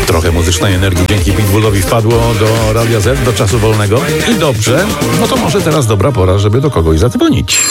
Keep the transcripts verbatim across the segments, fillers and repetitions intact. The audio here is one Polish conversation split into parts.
Trochę muzycznej energii dzięki Pitbullowi wpadło do Radia Z, do czasu wolnego. I dobrze, no to może teraz dobra pora, żeby do kogoś zadzwonić.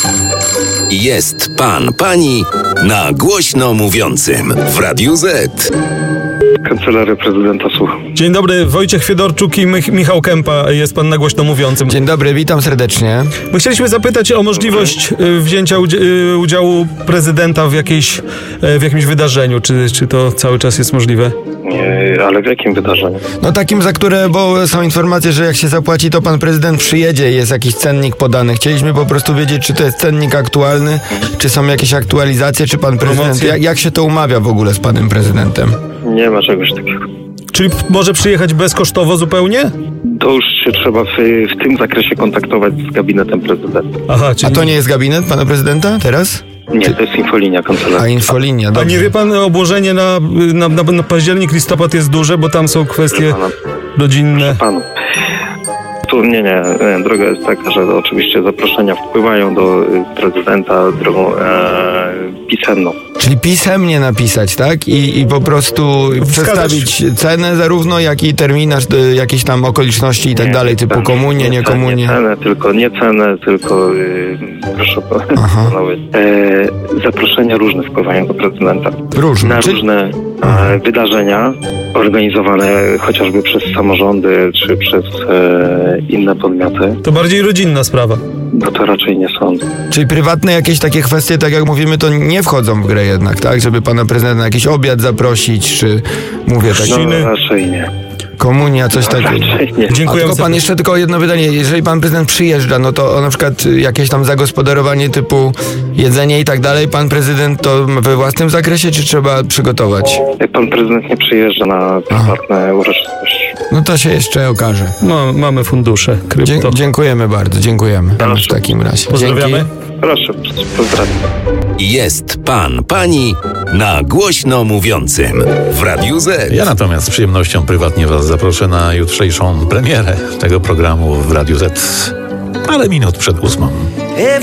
Jest pan, pani na głośno mówiącym w Radiu Z. Kancelaria Prezydenta, słucham. Dzień dobry, Wojciech Fiedorczuk i Mich- Michał Kępa, jest pan na głośno mówiącym. Dzień dobry, witam serdecznie. My chcieliśmy zapytać o możliwość y, wzięcia udzi- y, udziału prezydenta w, jakiejś, y, w jakimś wydarzeniu. Czy, czy to cały czas jest możliwe? Nie, ale w jakim wydarzeniu? No takim, za które, bo są informacje, że jak się zapłaci, to pan prezydent przyjedzie i jest jakiś cennik podany. Chcieliśmy po prostu wiedzieć, czy to jest cennik aktualny, czy są jakieś aktualizacje, czy pan prezydent, jak, jak się to umawia w ogóle z panem prezydentem? Nie ma czegoś takiego. Czyli może przyjechać bezkosztowo zupełnie? To już się trzeba w, w tym zakresie kontaktować z gabinetem prezydenta. Aha, czyli... A to nie jest gabinet pana prezydenta teraz? Nie, to jest infolinia kancelarii. A infolinia, A dobrze. nie wie pan, obłożenie na, na, na, na październik, listopad jest duże, bo tam są kwestie Pana, rodzinne. panu. Tu nie, nie, nie, droga jest taka, że oczywiście zaproszenia wpływają do y, prezydenta drogą e, pisemną. Czyli pisemnie napisać, tak? I, i po prostu przedstawić cenę zarówno, jak i terminarz, y, jakieś tam okoliczności i tak Nie, dalej, typu tak, komunię, nie komunię. Nie cenę, tylko nie cenę, tylko y, proszę panowie, e, zaproszenia różne wpływają do prezydenta. Różne. Na Czy- różne e, wydarzenia organizowane chociażby przez samorządy czy przez e, inne podmioty. To bardziej rodzinna sprawa. No to raczej nie sądzę. Czyli prywatne jakieś takie kwestie, tak jak mówimy, to nie wchodzą w grę jednak, tak? Żeby pana prezydenta na jakiś obiad zaprosić, czy mówię tak, No raczej nie. komunia, coś takiego. Raczej nie. A Dziękuję tylko za... pan jeszcze tylko jedno pytanie, jeżeli pan prezydent przyjeżdża, no to na przykład jakieś tam zagospodarowanie typu jedzenie i tak dalej, pan prezydent to we własnym zakresie, czy trzeba przygotować? Jak pan prezydent nie przyjeżdża na prywatne uroczystości. No to się jeszcze okaże. No, mamy fundusze, krypto. Dzie- dziękujemy bardzo, dziękujemy. W takim razie. Pozdrawiamy. Dzięki. Proszę, pozdrawiam. Jest pan, pani na głośno mówiącym w Radiu Z. Ja natomiast z przyjemnością prywatnie was zaproszę na jutrzejszą premierę tego programu w Radiu Z. Parę minut przed ósmą.